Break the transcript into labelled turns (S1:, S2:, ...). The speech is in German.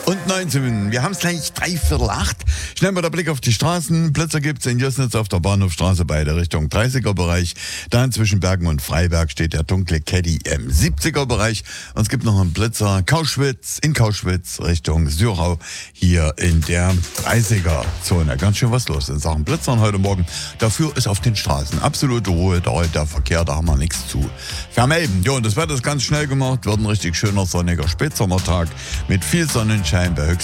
S1: und 19. Wir haben es gleich 7:45. Schnell mal der Blick auf die Straßen. Blitzer gibt's in Jößnitz auf der Bahnhofstraße beide Richtung 30er-Bereich. Dann zwischen Bergen und Freiberg steht der dunkle Caddy im 70er-Bereich. Und es gibt noch einen Blitzer in Kauschwitz Richtung Sürau hier in der 30er-Zone. Ganz schön was los in Sachen Blitzern heute Morgen. Dafür ist auf den Straßen absolute Ruhe. Da heute der Verkehr, da haben wir nichts zu vermelden. Jo, und das Wetter ist ganz schnell gemacht. Wird ein richtig schöner sonniger Spätsommertag mit viel Sonnenschein bei